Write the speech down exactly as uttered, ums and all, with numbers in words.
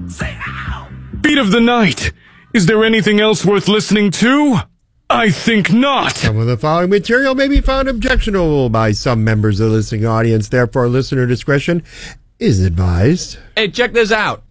Beat of the night. Is there anything else worth listening to? I think not. Some of the following material may be found objectionable by some members of the listening audience. Therefore, listener discretion is advised. Hey, check this out.